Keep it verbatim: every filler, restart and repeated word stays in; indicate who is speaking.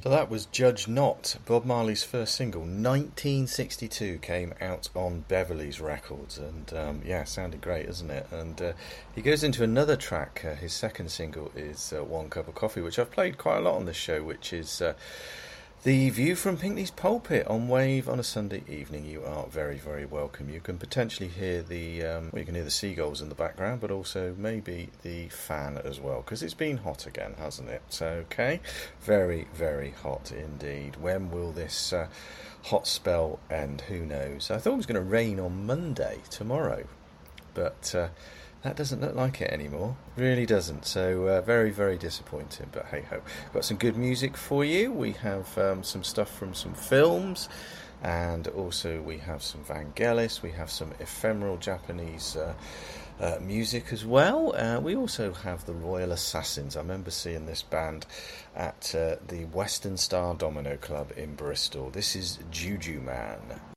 Speaker 1: So that was Judge Not, Bob Marley's first single. nineteen sixty-two came out on Beverly's Records, and um, yeah, sounded great, isn't it? And uh, he goes into another track. Uh, his second single is uh, One Cup of Coffee, which I've played quite a lot on this show, which is uh, The View from Pinkney's Pulpit on Wave on a Sunday evening. You are very, very welcome. You can potentially hear the um, well, you can hear the seagulls in the background, but also maybe the fan as well, because it's been hot again, hasn't it? So, okay, very, very hot indeed. When will this uh, hot spell end? Who knows? I thought it was going to rain on Monday, tomorrow, but uh, that doesn't look like it anymore. Really doesn't. So uh, very, very disappointing. But hey ho. Got some good music for you. We have um, some stuff from some films. And also we have some Vangelis. We have some ephemeral Japanese uh, uh, music as well. Uh, we also have the Royal Assassins. I remember seeing this band at uh, the Western Star Domino Club in Bristol. This is Juju Man.